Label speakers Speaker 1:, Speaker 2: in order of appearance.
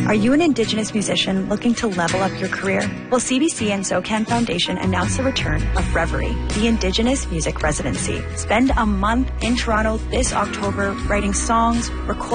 Speaker 1: Are you an Indigenous musician looking to level up your career? Well, CBC and SOCAN Foundation announced the return of Reverie, the Indigenous Music Residency. Spend a month in Toronto this October writing songs, recording